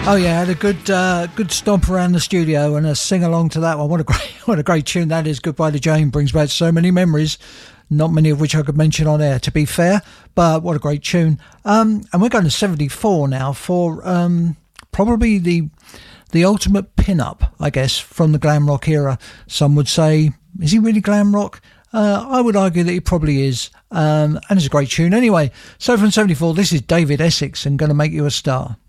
Oh yeah, had a good stomp around the studio and a sing along to that one. What a great tune that is. Goodbye to Jane brings back so many memories, not many of which I could mention on air, to be fair. But what a great tune. And we're going to 74 now for probably the ultimate pin-up, I guess, from the glam rock era. Some would say, is he really glam rock? I would argue that he probably is. And it's a great tune anyway. So from 74, this is David Essex and Gonna Make You a Star.